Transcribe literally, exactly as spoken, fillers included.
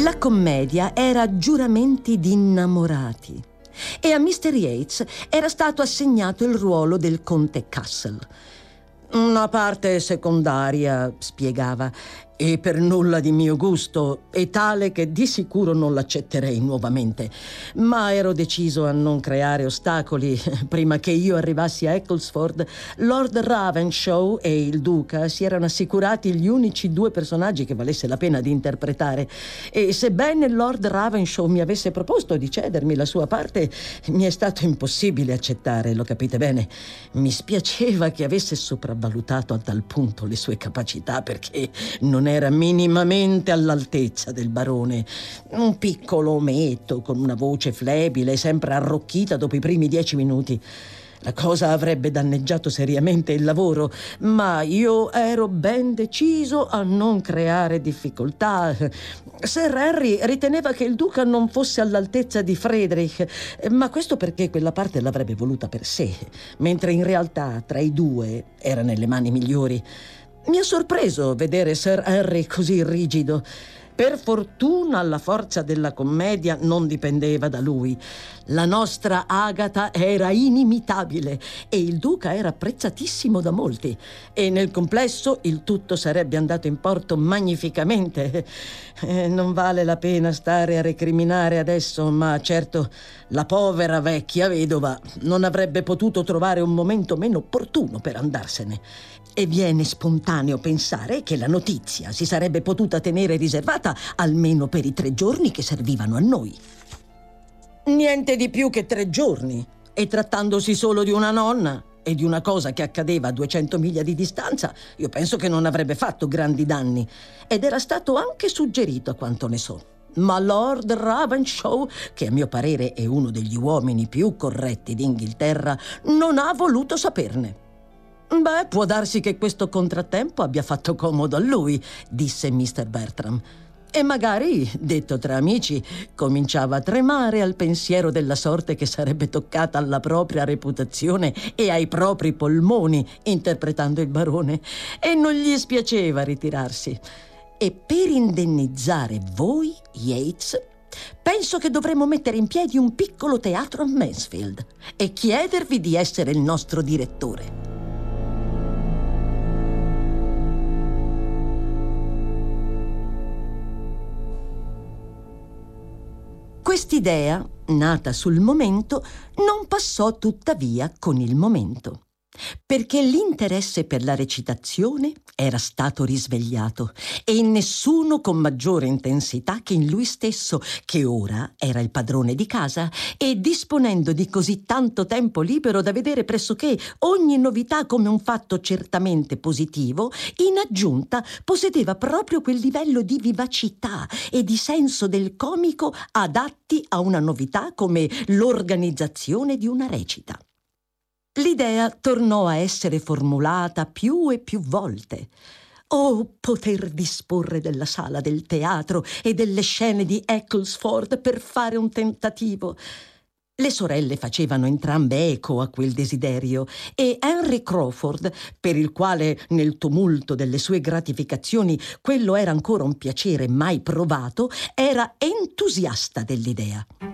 La commedia era Giuramenti di innamorati e a mister Yates era stato assegnato il ruolo del conte Castle. Una parte secondaria, spiegava, e per nulla di mio gusto, e tale che di sicuro non l'accetterei nuovamente. Ma ero deciso a non creare ostacoli. Prima che io arrivassi a Ecclesford, Lord Ravenshaw e il duca si erano assicurati gli unici due personaggi che valesse la pena di interpretare. E sebbene Lord Ravenshaw mi avesse proposto di cedermi la sua parte, mi è stato impossibile accettare, lo capite bene. Mi spiaceva che avesse sopravvalutato a tal punto le sue capacità, perché non era minimamente all'altezza del barone. Un piccolo ometto con una voce flebile, sempre arrocchita dopo i primi dieci minuti. La cosa avrebbe danneggiato seriamente il lavoro, ma io ero ben deciso a non creare difficoltà. Sir Henry riteneva che il duca non fosse all'altezza di Frederick, ma questo perché quella parte l'avrebbe voluta per sé, mentre in realtà tra i due era nelle mani migliori. Mi ha sorpreso vedere Sir Henry così rigido. Per fortuna la forza della commedia non dipendeva da lui. La nostra Agatha era inimitabile e il duca era apprezzatissimo da molti, e nel complesso il tutto sarebbe andato in porto magnificamente. Eh, non vale la pena stare a recriminare adesso, ma certo la povera vecchia vedova non avrebbe potuto trovare un momento meno opportuno per andarsene. E viene spontaneo pensare che la notizia si sarebbe potuta tenere riservata almeno per i tre giorni che servivano a noi. Niente di più che tre giorni, e trattandosi solo di una nonna e di una cosa che accadeva a duecento miglia di distanza, io penso che non avrebbe fatto grandi danni, ed era stato anche suggerito a quanto ne so. Ma Lord Ravenshaw, che a mio parere è uno degli uomini più corretti d'Inghilterra, non ha voluto saperne. «Beh, può darsi che questo contrattempo abbia fatto comodo a lui», disse mister Bertram. E magari, detto tra amici, cominciava a tremare al pensiero della sorte che sarebbe toccata alla propria reputazione e ai propri polmoni interpretando il barone, e non gli spiaceva ritirarsi. E per indennizzare voi, Yates, penso che dovremmo mettere in piedi un piccolo teatro a Mansfield e chiedervi di essere il nostro direttore. Quest'idea, nata sul momento, non passò tuttavia con il momento, perché l'interesse per la recitazione era stato risvegliato, e in nessuno con maggiore intensità che in lui stesso, che ora era il padrone di casa, e disponendo di così tanto tempo libero da vedere pressoché ogni novità come un fatto certamente positivo, in aggiunta possedeva proprio quel livello di vivacità e di senso del comico adatti a una novità come l'organizzazione di una recita. L'idea tornò a essere formulata più e più volte. Oh, poter disporre della sala del teatro e delle scene di Ecclesford per fare un tentativo! Le sorelle facevano entrambe eco a quel desiderio, e Henry Crawford, per il quale nel tumulto delle sue gratificazioni quello era ancora un piacere mai provato, era entusiasta dell'idea.